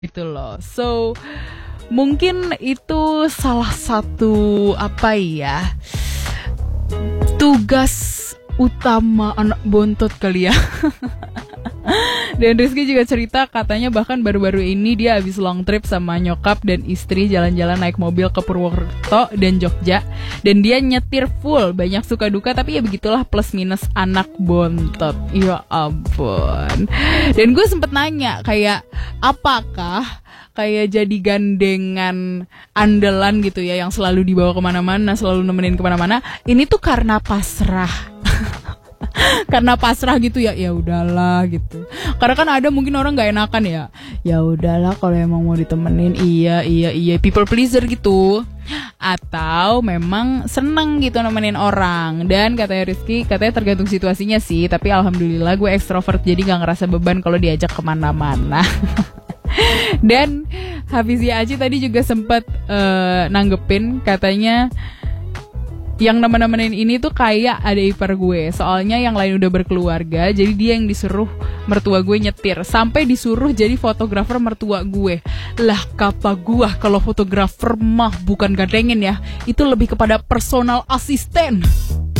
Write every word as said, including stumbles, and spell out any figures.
Gitu loh. So mungkin itu salah satu apa ya, tugas utama anak bontot kali ya. Dan Rizky juga cerita katanya bahkan baru-baru ini dia habis long trip sama nyokap dan istri jalan-jalan naik mobil ke Purwokerto dan Jogja. Dan dia nyetir full, banyak suka duka, tapi ya begitulah plus minus anak bontot. Ya ampun. Dan gue sempet nanya kayak, apakah kayak jadi gandengan andalan gitu ya, yang selalu dibawa kemana-mana, selalu nemenin kemana-mana, ini tuh karena pasrah. Karena pasrah gitu ya, ya udahlah gitu. Karena kan ada mungkin orang nggak enakan ya, ya udahlah kalau emang mau ditemenin, iya iya iya, people pleaser gitu. Atau memang seneng gitu nemenin orang. Dan katanya Rizky, katanya tergantung situasinya sih. Tapi alhamdulillah gue ekstrovert, jadi nggak ngerasa beban kalau diajak kemana-mana. Dan Hafizia Aci tadi juga sempat uh, nanggepin, katanya yang nemen-nemenin ini tuh kayak adik ipar gue. Soalnya yang lain udah berkeluarga, jadi dia yang disuruh mertua gue nyetir. Sampai disuruh jadi fotografer mertua gue. Lah kata gue, kalau fotografer mah bukan gandengin ya, itu lebih kepada personal assistant.